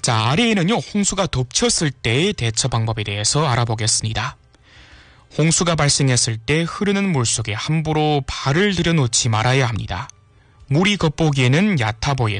자, 아래에는요, 홍수가 덮쳤을 때의 대처 방법에 대해서 알아보겠습니다. 홍수가 발생했을 때 흐르는 물속에 함부로 발을 들여놓지 말아야 합니다. 물이 겉보기에는 얕아 보여도